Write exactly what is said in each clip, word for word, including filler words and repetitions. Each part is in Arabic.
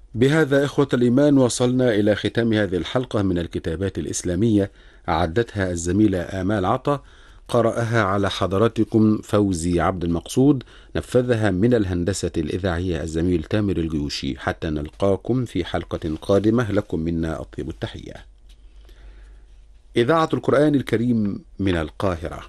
بهذا إخوة الإيمان وصلنا إلى ختام هذه الحلقة من الكتابات الإسلامية، أعدتها الزميلة آمال عطا، قرأها على حضراتكم فوزي عبد المقصود، نفذها من الهندسة الإذاعية الزميل تامر الجيوشي. حتى نلقاكم في حلقة قادمة، لكم منا أطيب التحية. إذاعة القرآن الكريم من القاهرة.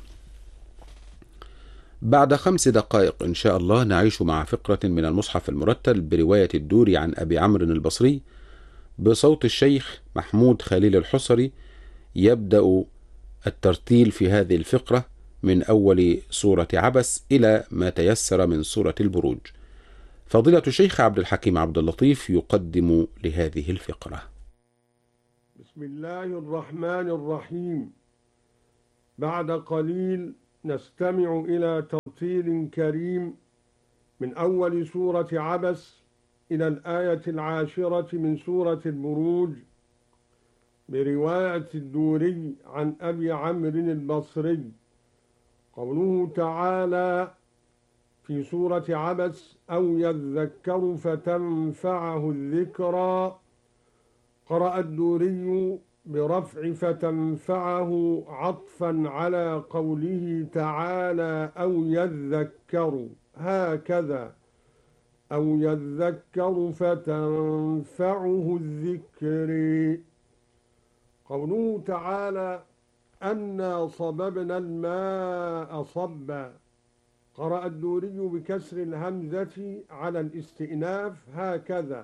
بعد خمس دقائق إن شاء الله نعيش مع فقرة من المصحف المرتل برواية الدوري عن أبي عمرو البصري بصوت الشيخ محمود خليل الحصري. يبدأ الترتيل في هذه الفقرة من أول سورة عبس إلى ما تيسر من سورة البروج. فضيلة الشيخ عبد الحكيم عبد اللطيف يقدم لهذه الفقرة. بسم الله الرحمن الرحيم. بعد قليل نستمع إلى ترتيل كريم من أول سورة عبس إلى الآية العاشرة من سورة البروج برواية الدوري عن أبي عمرو البصري. قوله تعالى في سورة عبس: أو يذكر فتنفعه الذكرى. قرأ الدوري برفع فتنفعه عطفا على قوله تعالى أو يذكر، هكذا أو يذكر فتنفعه الذكر. قوله تعالى أنا صببنا الماء صبا. قرأ الدوري بكسر الهمزة على الاستئناف، هكذا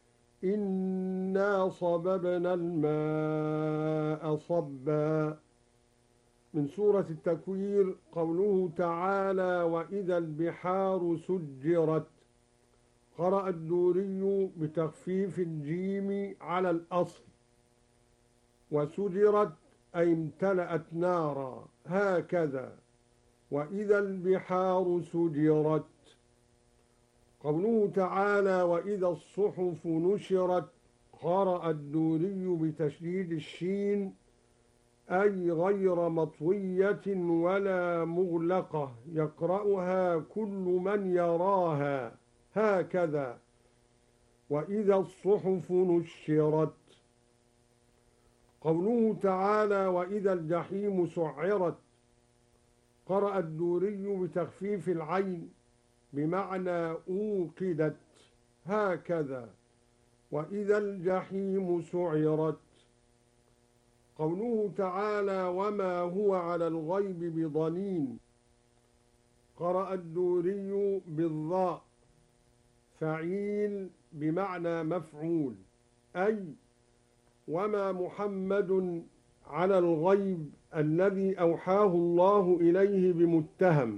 إنا صببنا الماء صبا. من سورة التكوير قوله تعالى وإذا البحار سجرت. قرأ الدوري بتخفيف الجيم على الأصل، وسجرت أي امتلأت نارا، هكذا وإذا البحار سجرت. قوله تعالى وإذا الصحف نشرت. قرأ الدوري بتشديد الشين أي غير مطوية ولا مغلقة، يقرأها كل من يراها، هكذا وإذا الصحف نشرت. قوله تعالى وإذا الجحيم سعرت. قرأ الدوري بتخفيف العين بمعنى أوقدت، هكذا وإذا الجحيم سعرت. قوله تعالى وما هو على الغيب بضنين. قرأ الدوري بالضاء فعيل بمعنى مفعول، أي وما محمد على الغيب الذي أوحاه الله إليه بمتهم،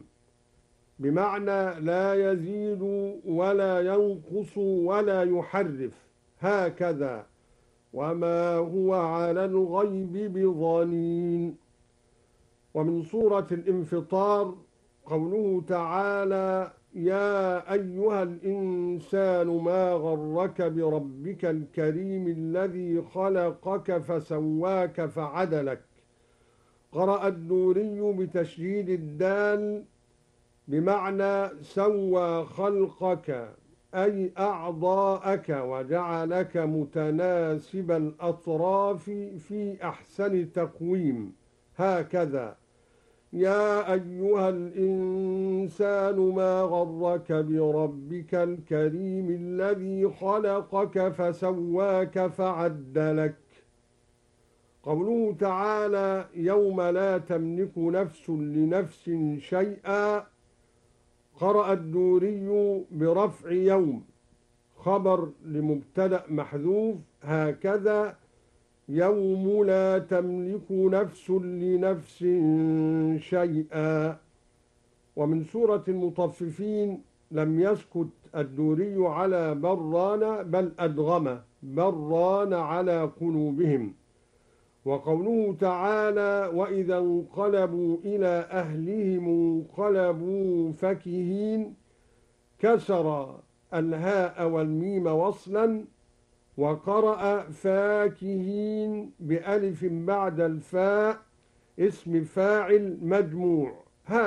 بمعنى لا يزيد ولا ينقص ولا يحرف، هكذا وما هو على الغيب بضنين. ومن سورة الانفطار قوله تعالى يا أيها الإنسان ما غرك بربك الكريم الذي خلقك فسواك فعدلك. قرأ الدوري بتشديد الدال بمعنى سوى خلقك أي أعضاءك وجعلك متناسب الأطراف في أحسن تقويم، هكذا يا أيها الإنسان ما غرك بربك الكريم الذي خلقك فسواك فعدلك. قوله تعالى يوم لا تملك نفس لنفس شيئا. قرأ الدوري برفع يوم خبر لمبتدأ محذوف، هكذا يوم لا تملك نفس لنفس شيئا. ومن سورة المطففين لم يسكت الدوري على بران بل أدغم بران على قلوبهم. وقوله تعالى وإذا انقلبوا إلى أهلهم انقلبوا فكهين. كسر الهاء والميم وصلا، وقرأ فاكهين بألف بعد الفاء اسم فاعل مجموع،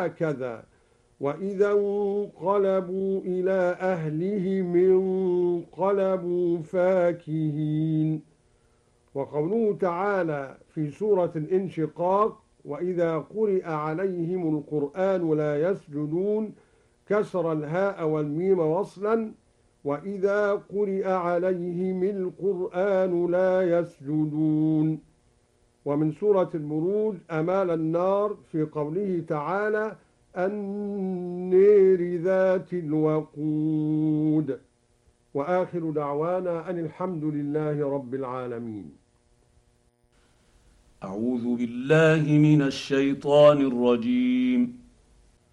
هكذا وإذا انقلبوا إلى أهلهم فانقلبوا فاكهين. وقوله تعالى في سورة الانشقاق: وإذا قرئ عليهم القرآن لا يسجدون، كسر الهاء والميم وصلا: وإذا قرئ عليهم القرآن لا يسجدون. ومن سورة البروج: أمال النار في قوله تعالى: النير ذات الوقود. وآخر دعوانا أن الحمد لله رب العالمين. أعوذ بالله من الشيطان الرجيم.